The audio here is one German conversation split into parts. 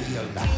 Nürnberg.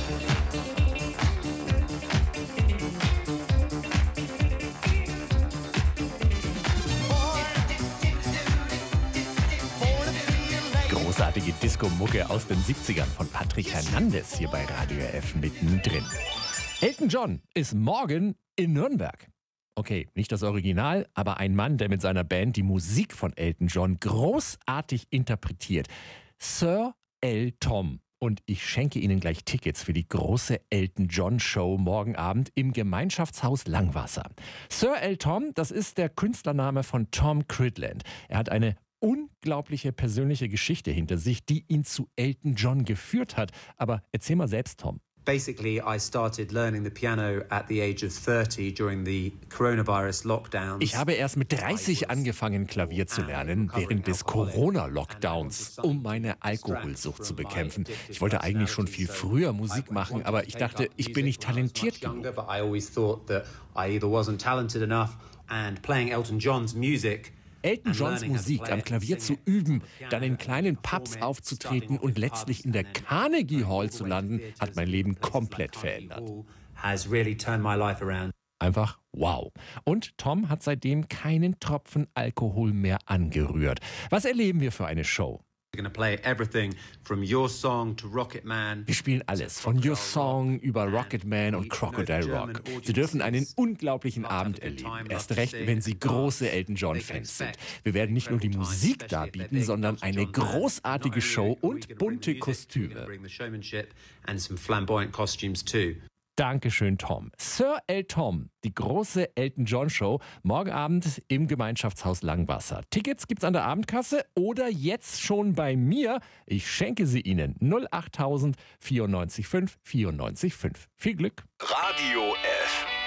Großartige Disco-Mucke aus den 70ern von Patrick Hernandez hier bei Radio F mittendrin. Elton John ist morgen in Nürnberg. Okay, nicht das Original, aber ein Mann, der mit seiner Band die Musik von Elton John großartig interpretiert. Sir L. Tom. Und ich schenke Ihnen gleich Tickets für die große Elton John Show morgen Abend im Gemeinschaftshaus Langwasser. Sir L. Tom, das ist der Künstlername von Tom Cridland. Er hat eine unglaubliche persönliche Geschichte hinter sich, die ihn zu Elton John geführt hat. Aber erzähl mal selbst, Tom. Basically, I started learning the piano at the age of 30 during the coronavirus lockdowns. Ich habe erst mit 30 angefangen, Klavier zu lernen, während des Corona-Lockdowns, um meine Alkoholsucht zu bekämpfen. Ich wollte eigentlich schon viel früher Musik machen, aber ich dachte, ich bin nicht talentiert genug. But I always thought that I either wasn't talented enough, and playing Elton John's music. Elton Johns Musik am Klavier zu üben, dann in kleinen Pubs aufzutreten und letztlich in der Carnegie Hall zu landen, hat mein Leben komplett verändert. Einfach wow. Und Tom hat seitdem keinen Tropfen Alkohol mehr angerührt. Was erleben wir für eine Show? Wir spielen alles, von Your Song über Rocket Man und Crocodile Rock. Sie dürfen einen unglaublichen Abend erleben, erst recht, wenn Sie große Elton John-Fans sind. Wir werden nicht nur die Musik darbieten, sondern eine großartige Show und bunte Kostüme. Dankeschön, Tom. Sir L. Tom, die große Elton John Show, morgen Abend im Gemeinschaftshaus Langwasser. Tickets gibt's an der Abendkasse oder jetzt schon bei mir. Ich schenke sie Ihnen. 08000 94 5 94 5. Viel Glück. Radio F.